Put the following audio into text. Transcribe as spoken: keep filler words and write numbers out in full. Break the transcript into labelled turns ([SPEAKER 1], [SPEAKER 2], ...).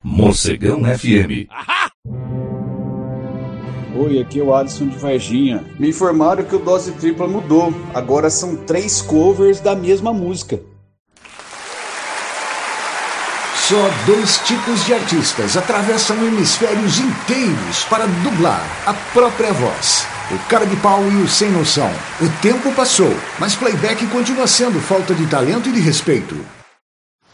[SPEAKER 1] Mocegão F M.
[SPEAKER 2] Oi, aqui é o Alisson de Varginha. Me informaram que o Dose Tripla mudou. Agora são três covers da mesma música.
[SPEAKER 3] Só dois tipos de artistas atravessam hemisférios inteiros para dublar a própria voz. O cara de pau e o sem noção. O tempo passou, mas playback continua sendo falta de talento e de respeito.